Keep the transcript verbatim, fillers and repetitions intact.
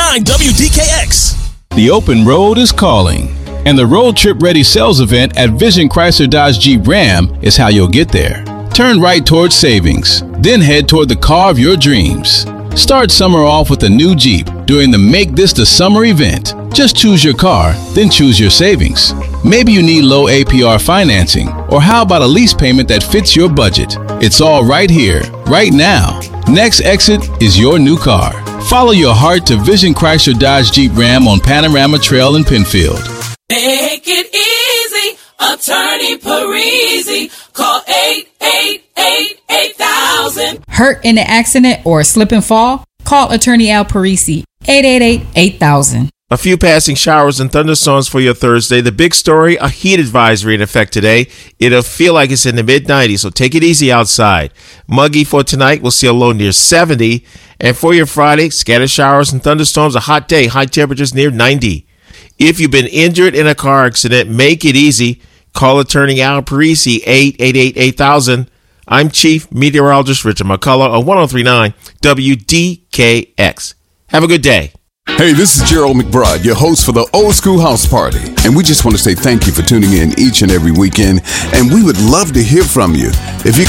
nine W D K X. The open road is calling, and the Road Trip Ready sales event at Vision Chrysler Dodge Jeep Ram is how you'll get there. Turn right towards savings, then head toward the car of your dreams. Start summer off with a new Jeep during the Make This the Summer event. Just choose your car, then choose your savings. Maybe you need low A P R financing, or how about a lease payment that fits your budget? It's all right here, right now. Next exit is your new car. Follow your heart to Vision Chrysler Dodge Jeep Ram on Panorama Trail in Penfield. Make it easy, Attorney Parisi. Call eight eight eight, eight thousand. Hurt in an accident or slip and fall? Call Attorney Al Parisi, eight eight eight, eight thousand. A few passing showers and thunderstorms for your Thursday. The big story, a heat advisory in effect today. It'll feel like it's in the mid nineties, so take it easy outside. Muggy for tonight. We'll see a low near seventy. And for your Friday, scattered showers and thunderstorms, a hot day, high temperatures near ninety. If you've been injured in a car accident, make it easy. Call Attorney Al Parisi, eight eight eight, eight thousand. I'm Chief Meteorologist Richard McCullough on one oh three point nine W D K X. Have a good day. Hey, this is Gerald McBride, your host for the Old School House Party. And we just want to say thank you for tuning in each and every weekend. And we would love to hear from you. If you